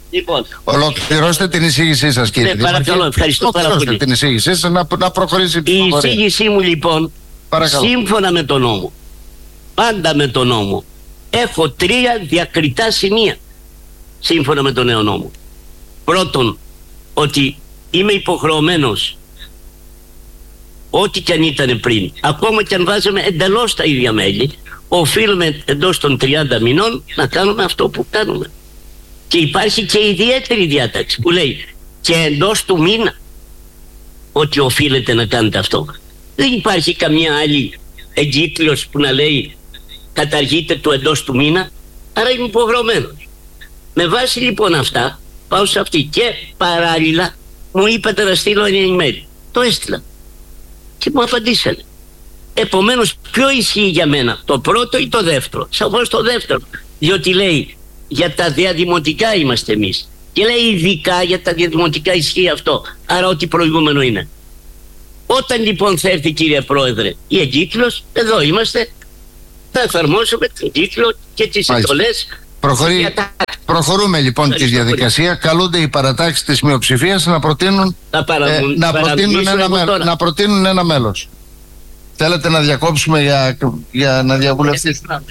Λοιπόν, ολοκληρώστε την εισήγησή σας, κύριε Δήμαρχε. Παρακαλώ, ευχαριστώ πάρα πολύ. Την εισήγησή σας να προχωρήσει η ψηφοφορία. Η εισήγησή μου λοιπόν, παρακαλώ, σύμφωνα με τον νόμο, πάντα με τον νόμο, έχω 3 διακριτά σημεία σύμφωνα με τον νέο νόμο. Πρώτον, ότι είμαι υποχρεωμένος, ό,τι και αν ήταν πριν, ακόμα και αν βάζαμε εντελώς τα ίδια μέλη, οφείλουμε εντός των 30 μηνών να κάνουμε αυτό που κάνουμε. Και υπάρχει και ιδιαίτερη διάταξη που λέει και εντός του μήνα ότι οφείλετε να κάνετε αυτό. Δεν υπάρχει καμία άλλη εγκύκλιος που να λέει καταργείτε το εντός του μήνα, άρα είμαι υποχρεωμένος. Με βάση λοιπόν αυτά πάω σε αυτή και παράλληλα μου είπατε να στείλω ένα email. Το έστειλα και μου απαντήσανε. Επομένως, ποιο ισχύει για μένα, το πρώτο ή το δεύτερο? Σαφώς το δεύτερο, διότι λέει για τα διαδημοτικά είμαστε εμείς και λέει ειδικά για τα διαδημοτικά ισχύει αυτό, άρα ό,τι προηγούμενο είναι. Όταν λοιπόν θα έρθει, κύριε Πρόεδρε, η εγκύκλος, εδώ είμαστε, θα εφαρμόσουμε την εγκύκλο και τις εντολές. Προχωρούμε λοιπόν τη διαδικασία. Καλούνται οι παρατάξεις της μειοψηφίας να προτείνουν, να προτείνουν ένα μέλος. Θέλετε να διακόψουμε για να διαβουλευτήσουμε?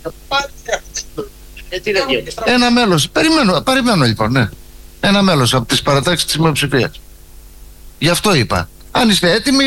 Ένα μέλος. Περιμένω λοιπόν, ναι. Ένα μέλος από τις παρατάξεις της μειοψηφίας. Γι' αυτό είπα. Αν είστε έτοιμοι,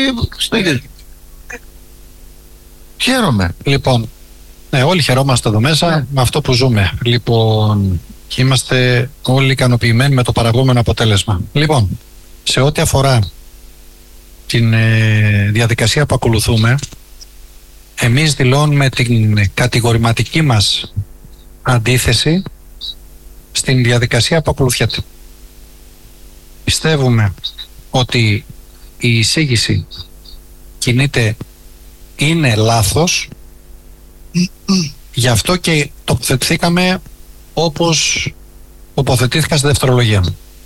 χαίρομαι. Λοιπόν, ναι, όλοι χαιρόμαστε εδώ μέσα με αυτό που ζούμε. Λοιπόν, και είμαστε όλοι ικανοποιημένοι με το παραγόμενο αποτέλεσμα. Λοιπόν, σε ό,τι αφορά την διαδικασία που ακολουθούμε, εμείς δηλώνουμε την κατηγορηματική μας αντίθεση στην διαδικασία που ακολουθιέται. Πιστεύουμε ότι η εισήγηση είναι λάθος, γι' αυτό και τοποθετηθήκαμε όπως τοποθετήθηκα στη δευτερολογία.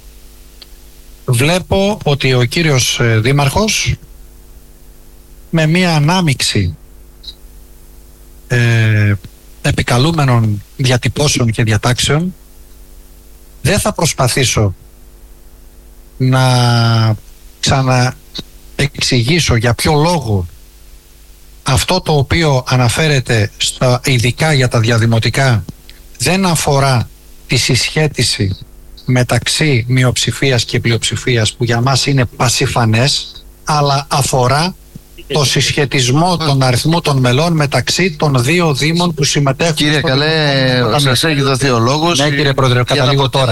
Βλέπω ότι ο κύριος Δήμαρχος με μία ανάμειξη επικαλούμενων διατυπώσεων και διατάξεων, δεν θα προσπαθήσω να ξαναεξηγήσω για ποιο λόγο αυτό το οποίο αναφέρεται ειδικά για τα διαδημοτικά δεν αφορά τη συσχέτιση μεταξύ μειοψηφίας και πλειοψηφίας, που για μας είναι πασιφανές, αλλά αφορά το συσχετισμό των αριθμού των μελών μεταξύ των δύο δήμων που συμμετέχουν. Κύριε Καλέ, σας έχει δοθεί ο λόγος. Ναι, κύριε Πρόεδρε, καταλήγω τώρα.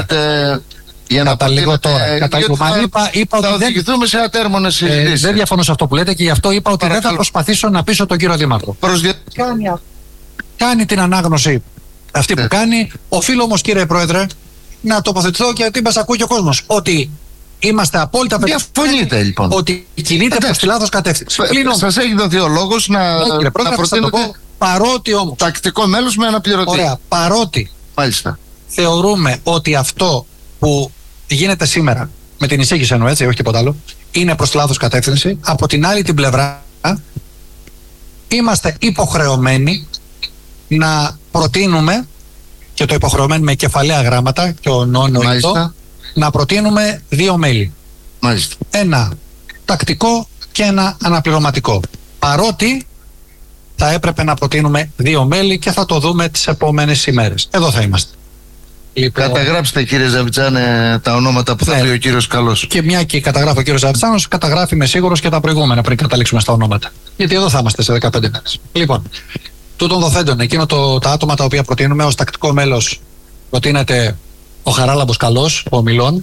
Είπα θα οδηγηθούμε σε ατέρμονες συζητήσεις. Δεν διαφωνώ σε αυτό που λέτε και γι' αυτό είπα ότι δεν θα προσπαθήσω να πείσω τον κύριο Δήμαρχο. Κάνει την ανάγνωση αυτή που κάνει. Οφείλω όμως, κύριε Πρόεδρε, να τοποθετηθώ, γιατί μας ακούει και ο κόσμος, ότι είμαστε απόλυτα διαφωνείτε λοιπόν ότι κινείται προς τη λάθος κατεύθυνση. Σας έχει δοθεί ο λόγος να προτείνετε παρότι όμως τακτικό μέλος με αναπληρωτή. Ωραία, παρότι θεωρούμε ότι αυτό που γίνεται σήμερα με την εισήγηση, εννοώ έτσι, όχι τίποτα άλλο, είναι προς τη λάθος κατεύθυνση, από την άλλη την πλευρά είμαστε υποχρεωμένοι να προτείνουμε, και το υποχρεωμένοι με κεφαλαία γράμματα και ο νόητο, να προτείνουμε 2 μέλη. Μάλιστα. Ένα τακτικό και ένα αναπληρωματικό. Παρότι θα έπρεπε να προτείνουμε 2 μέλη και θα το δούμε τις επόμενες ημέρες. Εδώ θα είμαστε. Λοιπόν, καταγράψτε, κύριε Ζαβιτσάνε, τα ονόματα που θα πει ο κύριος Καλός. Και μια και καταγράφει ο κύριος Ζαβιτσάνος, καταγράφει με σίγουρος και τα προηγούμενα πριν καταλήξουμε στα ονόματα. Γιατί εδώ θα είμαστε σε 15 μέρες. Λοιπόν, τούτων δοθέντων, εκείνο τα άτομα τα οποία προτείνουμε ως τακτικό μέλος, προτείνεται ο Χαράλαμπος Καλός, ο Μιλών,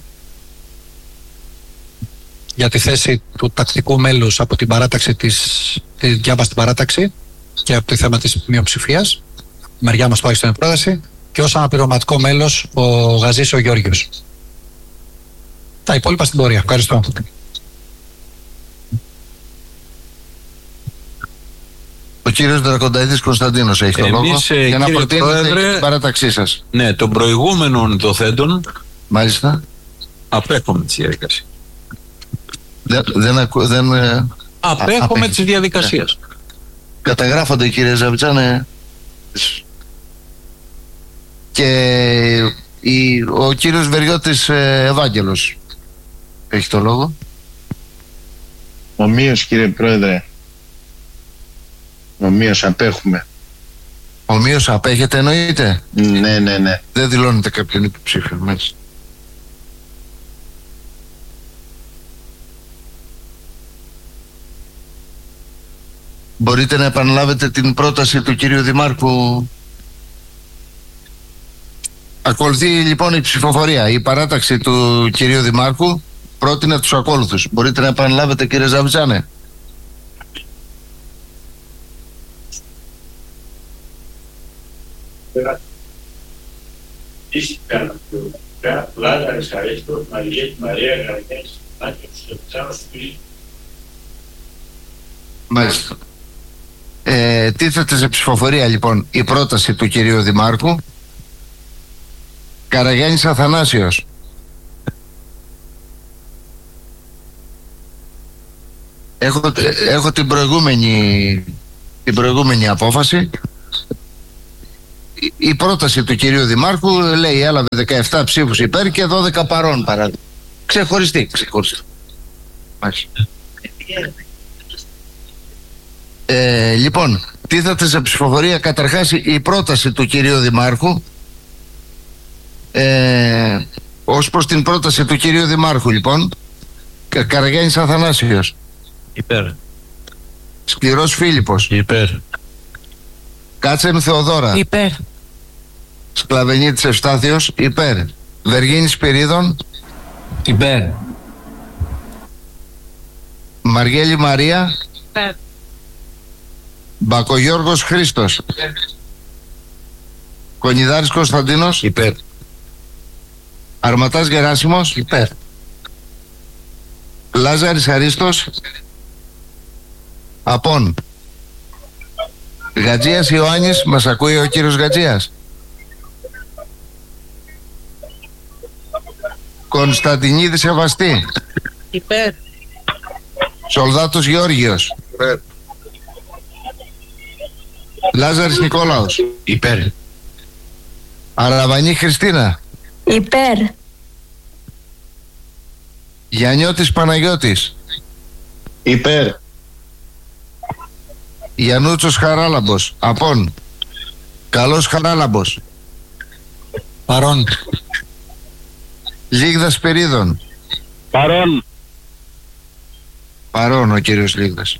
για τη θέση του τακτικού μέλους από την παράταξη τη δικιά μας την παράταξη και από το θέμα της μειοψηφίας, μεριά μας πάει στην πρόταση, και ως αναπληρωματικό μέλος ο Γαζής ο Γιώργιος. Τα υπόλοιπα στην πορεία. Ευχαριστώ. Ο κύριος Δρακονταίδης Κωνσταντίνος έχει το λόγο για να προτείνετε την παράταξή σας. Ναι, των προηγούμενων δοθέντων. Μάλιστα. Απέχομαι τη διαδικασία. Απέχομαι τη διαδικασία. Καταγράφονται, κύριε Ζαβιτσάνε, και Ο κύριος Βεριώτης Ευάγγελος έχει το λόγο. Ομοίως, κύριε Πρόεδρε. Ομοίως απέχουμε. Ομοίως απέχετε εννοείται? Ναι. Δεν δηλώνετε κάποιον υποψήφιο μέσα. Μπορείτε να επαναλάβετε την πρόταση του κυρίου Δημάρχου? Ακολουθεί λοιπόν η ψηφοφορία. Η παράταξη του κυρίου Δημάρχου πρότεινε τους ακόλουθους. Μπορείτε να επαναλάβετε, κύριε Ζαβιτσάνε? Λάζαρης Αρίστος, Μαρία Γαρδιάς, Άκης Τσάνος, Μάλιστα. Τίθεται σε ψηφοφορία λοιπόν η πρόταση του κυρίου Δημάρχου. Καραγιάννης Αθανάσιος. Έχω την προηγούμενη απόφαση. Η πρόταση του κυρίου Δημάρχου λέει έλαβε 17 ψήφους υπέρ και 12 παρών παράδειγμα. Ξεχωριστή. Μάλιστα. Λοιπόν, τίθεται σε ψηφοφορία καταρχάς η πρόταση του κυρίου Δημάρχου. Ως προς την πρόταση του κυρίου Δημάρχου λοιπόν, Καραγιάννης Αθανάσιος Υπέρ. Σκληρός Φίλιππος Υπέρ. Κάτσεμ Θεοδώρα Υπέρ. Σκλαβενίτης Ευστάθιος υπέρ. Βεργίνης Σπυρίδων Υπέρ. Μαργέλη Μαρία Υπέρ. Μπακογιώργος Χρήστος Κονιδάρης Κωνσταντίνος Υπέρ. Αρματάς Γεράσιμος Υπέρ. Λάζαρης Αρίστος Απών. Γατζίας Ιωάννης. Μας ακούει ο κύριος Γατζίας? Κωνσταντινίδη Σεβαστή. Υπέρ. Σολδάτος Γεώργιος. Υπέρ. Λάζαρης Νικόλαος. Υπέρ. Αραβανή Χριστίνα. Υπέρ. Γιαννιώτης Παναγιώτης. Υπέρ. Γιαννούτσος Χαράλαμπος. Απών. Καλός Χαράλαμπος. Παρόν. Λίγδας Περίδων. Παρόν. Παρόν ο κύριος Λίγδας.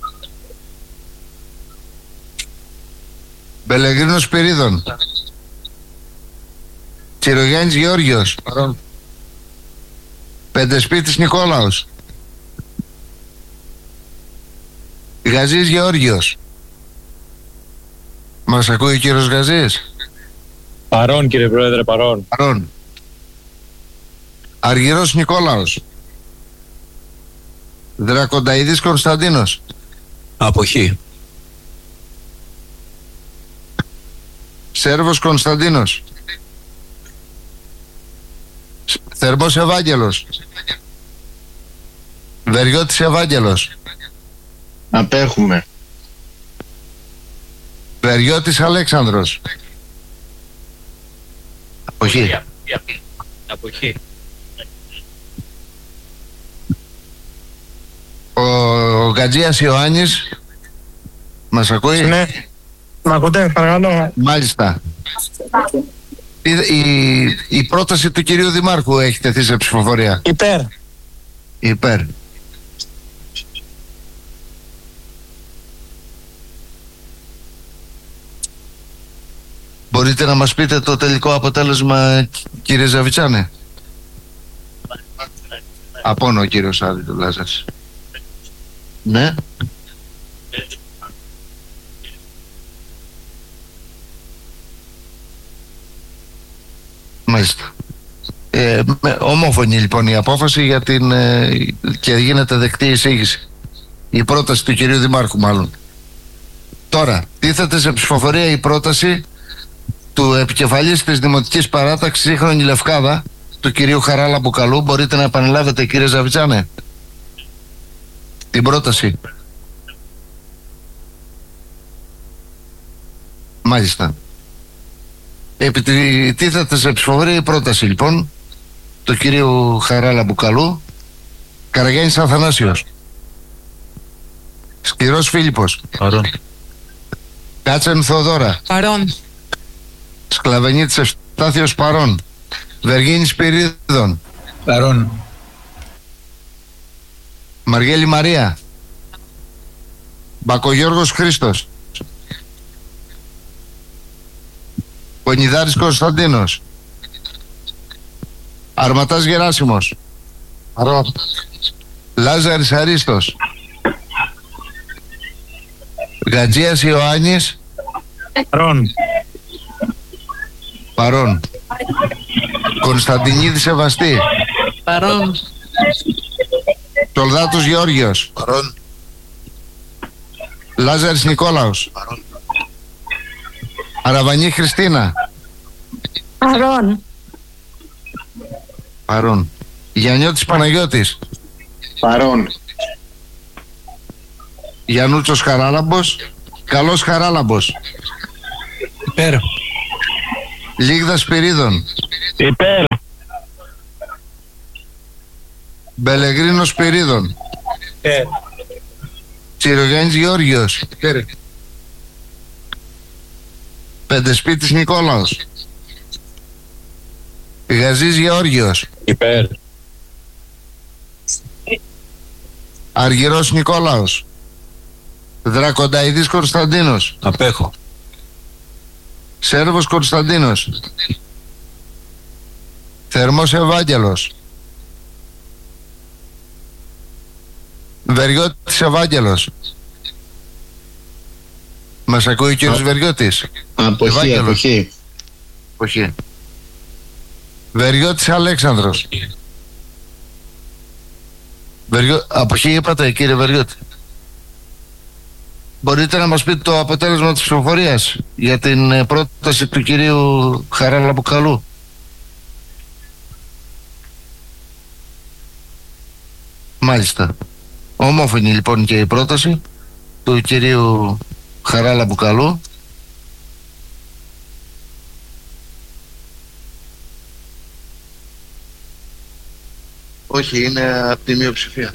Μπελεγρίνος Περίδων. Τσιρογιάννης Γεώργιος. Παρόν. Πεντεσπίτης Νικόλαος. Γαζής Γεώργιος. Μας ακούει ο κύριος Γαζής? Παρόν, κύριε Πρόεδρε, παρόν. Παρόν. Αργυρός Νικόλαος. Δρακονταίδης Κωνσταντίνος. Αποχή. Σέρβος Κωνσταντίνος. Θερμός Ευάγγελος. Βεριώτης Ευάγγελος. Απέχουμε. Βεριώτης Αλέξανδρος. Αποχή. Αποχή. Ο Γατζίας Ιωάννης. Μας ακούει? Ναι. Μ' ακούτε, παρακαλώ. Μάλιστα. Η πρόταση του κυρίου Δημάρχου έχει τεθεί σε ψηφοφορία. Υπέρ. Υπέρ. Μπορείτε να μας πείτε το τελικό αποτέλεσμα, κύριε Ζαβιτσάνε? Απόνο ο κύριος Άδη του Λάζαρης. Ναι. Μάλιστα. Ομόφωνη λοιπόν η απόφαση για και γίνεται δεκτή η εισήγηση. Η πρόταση του κυρίου Δημάρχου μάλλον. Τώρα, τίθεται σε ψηφοφορία η πρόταση του επικεφαλής της Δημοτικής Παράταξης Σύγχρονη Λευκάδα, του κυρίου Χαράλα Μπουκαλού. Μπορείτε να επαναλάβετε, κύριε Ζαβιτσάνε, την πρόταση? Μάλιστα. Επιτίθεται σε ψηφοφορία η πρόταση λοιπόν του κυρίου Χαράλα Μπουκαλού. Καραγιάννης Αθανάσιος. Σκυρός Φίλιππος. Παρόν. Κάτσεν Θοδώρα. Παρόν. Σκλαβενίτης Ευστάθιος παρόν. Βεργίνης Πυρίδων. Παρόν. Μαργέλη Μαρία. Μπακογιώργος Χρήστος. Πονιδάρης Κωνσταντίνος. Αρματάς Γεράσιμος. Παρόν. Λάζαρης Αρίστος. Γατζίας Ιωάννης. Παρόν. Παρόν. Κωνσταντινίδη Σεβαστή. Παρόν. Σολδάτος Γεώργιος. Παρόν. Λάζαρης Νικόλαος. Παρόν. Αραβανή Χριστίνα. Παρόν. Παρόν. Γιαννιώτης Παναγιώτης. Παρόν. Γιαννούτσος Χαράλαμπος. Καλός Χαράλαμπος. Υπέρ. Λίγδας Σπυρίδων. Υπέρ. Μπελεγρίνος Σπυρίδων. Υπέρ. Τσιρογιάννης Γεώργιος. Υπέρ. Πεντεσπίτης Νικόλαος. Γαζής Γεώργιος. Υπέρ. Αργυρός Νικόλαος. Δρακονταϊδής Κωνσταντίνος. Απέχω. Σέρβος Κωνσταντίνος. Θερμός Ευάγγελος. Βεριώτης Ευάγγελος. Μας ακούει ο κύριος Βεριώτης? Αποχή, Ευάγγελος. αποχή. Όχι. Βεριώτης Αλέξανδρος. Αποχή είπατε, κύριε Βεριώτη? Μπορείτε να μας πείτε το αποτέλεσμα της ψηφοφορίας για την πρόταση του κυρίου Χαράλα Μπουκαλού? Μάλιστα. Ομόφωνη λοιπόν και η πρόταση του κυρίου Χαράλα Μπουκαλού. Όχι, είναι από τη μειοψηφία.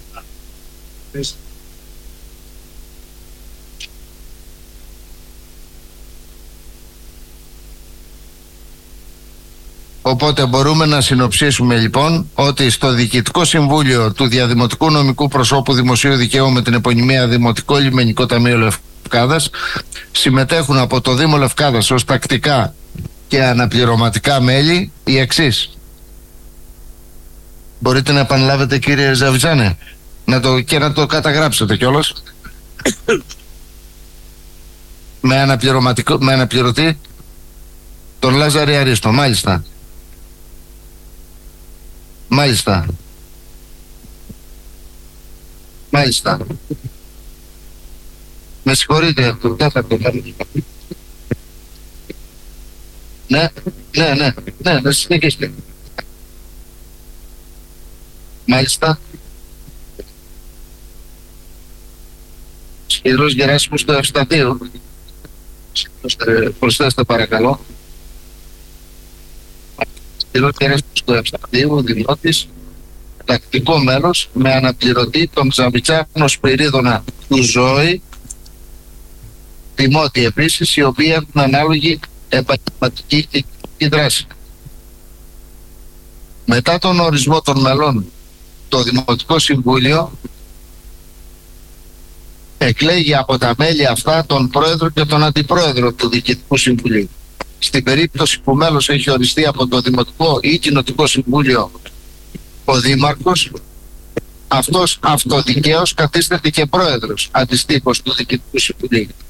Οπότε μπορούμε να συνοψίσουμε λοιπόν ότι στο Διοικητικό Συμβούλιο του Διαδημοτικού Νομικού Προσώπου Δημοσίου Δικαίου με την επωνυμία Δημοτικό Λιμενικό Ταμείο Λευκάδας συμμετέχουν από το Δήμο Λευκάδας ως τακτικά και αναπληρωματικά μέλη οι εξής. Μπορείτε να επαναλάβετε, κύριε Ζαβιτσάνε, και να το καταγράψετε κιόλας. με αναπληρωτή τον Λάζαρη Αρίστο. Μάλιστα. Μάλιστα. Μάλιστα. Με συγχωρείτε. Ναι, να συνεχίσετε. Μάλιστα. Σχεδρός Γεράσιμος στο Ευσταθείο. Προσθέστε παρακαλώ. Σχεδρός Γεράσιμος στο Ευσταθείο, Δημότης, τακτικό μέλος, με αναπληρωτή τον Ζαβιτσάνο Σπυρίδωνα του Ζώη, Δημότη επίσης, οι οποίοι έχουν ανάλογη επαγγελματική και κοινωνική δράση. Μετά τον ορισμό των μελών, το Δημοτικό Συμβούλιο εκλέγει από τα μέλη αυτά τον πρόεδρο και τον αντιπρόεδρο του Διοικητικού Συμβουλίου. Στην περίπτωση που μέλος έχει οριστεί από το Δημοτικό ή Κοινοτικό Συμβούλιο ο Δήμαρχος, αυτός αυτοδικαίως καθίσταται και πρόεδρος αντιστοίχως του Διοικητικού Συμβουλίου.